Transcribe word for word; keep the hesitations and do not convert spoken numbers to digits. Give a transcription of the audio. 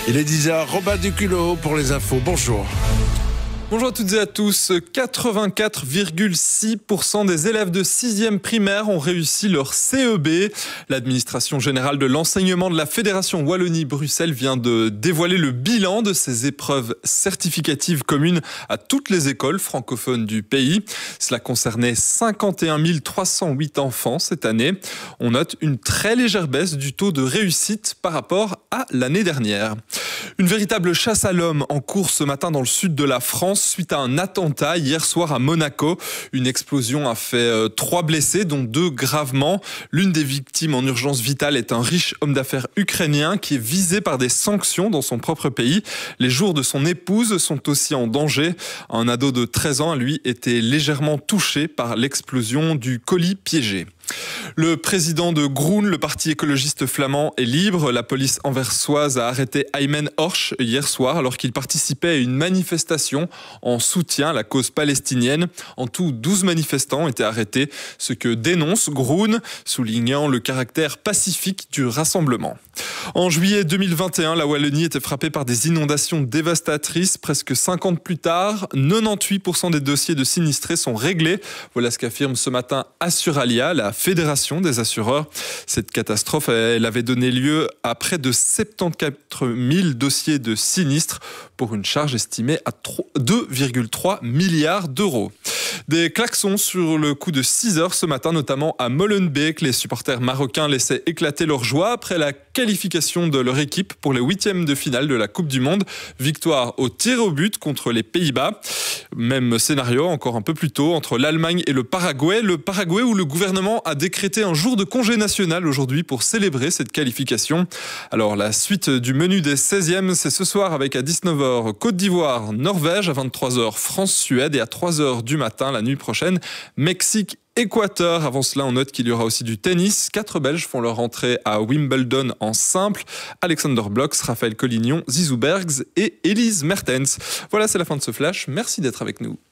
Il est dix heures, Robin Duculot pour les infos. Bonjour. Bonjour à toutes et à tous. quatre-vingt-quatre virgule six pour cent des élèves de sixième primaire ont réussi leur C E B. L'administration générale de l'enseignement de la Fédération Wallonie-Bruxelles vient de dévoiler le bilan de ces épreuves certificatives communes à toutes les écoles francophones du pays. Cela concernait cinquante et un mille trois cent huit enfants cette année. On note une très légère baisse du taux de réussite par rapport à l'année dernière. Une véritable chasse à l'homme en cours ce matin dans le sud de la France suite à un attentat hier soir à Monaco. Une explosion a fait euh, trois blessés, dont deux gravement. L'une des victimes en urgence vitale est un riche homme d'affaires ukrainien qui est visé par des sanctions dans son propre pays. Les jours de son épouse sont aussi en danger. Un ado de treize ans, lui, était légèrement touché par l'explosion du colis piégé. Le président de Groen, le parti écologiste flamand, est libre. La police anversoise a arrêté Aymen Horch hier soir alors qu'il participait à une manifestation en soutien à la cause palestinienne. En tout, douze manifestants étaient arrêtés, ce que dénonce Groen, soulignant le caractère pacifique du rassemblement. En juillet deux mille vingt et un, la Wallonie était frappée par des inondations dévastatrices. Presque cinq ans plus tard, quatre-vingt-dix-huit pour cent des dossiers de sinistrés sont réglés. Voilà ce qu'affirme ce matin Assuralia, la fédération des assureurs. Cette catastrophe, elle avait donné lieu à près de soixante-quatorze mille dossiers de sinistres pour une charge estimée à deux virgule trois milliards d'euros. Des klaxons sur le coup de six heures ce matin, notamment à Molenbeek. Les supporters marocains laissaient éclater leur joie après la qualification de leur équipe pour les huitièmes de finale de la Coupe du Monde. Victoire au tir au but contre les Pays-Bas. Même scénario encore un peu plus tôt entre l'Allemagne et le Paraguay. Le Paraguay où le gouvernement a décrété un jour de congé national aujourd'hui pour célébrer cette qualification. Alors la suite du menu des seizièmes, c'est ce soir avec à dix-neuf heures Côte d'Ivoire, Norvège, à vingt-trois heures France-Suède et à trois heures du matin la nuit prochaine Mexique Équateur. Avant cela, on note qu'il y aura aussi du tennis. Quatre Belges font leur entrée à Wimbledon en simple. Alexander Blocks, Raphaël Collignon, Zizou Bergs et Elise Mertens. Voilà, c'est la fin de ce flash. Merci d'être avec nous.